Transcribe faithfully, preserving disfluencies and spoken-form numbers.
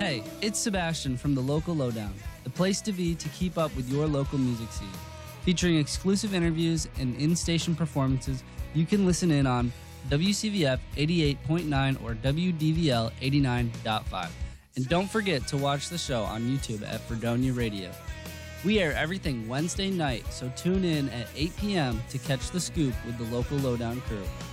Hey, it's Sebastian from the Local Lowdown, the place to be to keep up with your local music scene. Featuring exclusive interviews and in-station performances, you can listen in on W C V F eighty-eight point nine or W D V L eighty-nine point five. And don't forget to watch the show on YouTube at Fredonia Radio. We air everything Wednesday night, so tune in at eight p.m. to catch the scoop with the Local Lowdown crew.